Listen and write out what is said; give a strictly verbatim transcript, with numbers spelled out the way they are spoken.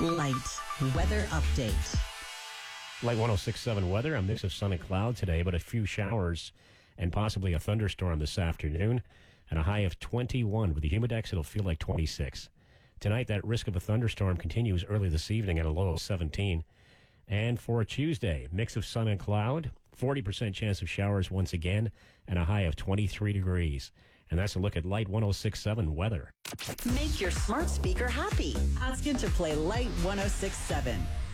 Light weather update. Light one oh six point seven weather, a mix of sun and cloud today, but a few showers and possibly a thunderstorm this afternoon, and a high of twenty-one. With the humidex, it'll feel like twenty-six. Tonight, that risk of a thunderstorm continues early this evening at a low of seventeen. And for Tuesday, mix of sun and cloud, forty percent chance of showers once again, and a high of twenty-three degrees. And that's a look at Light one oh six point seven weather. Make your smart speaker happy. Ask it to play Light one oh six point seven.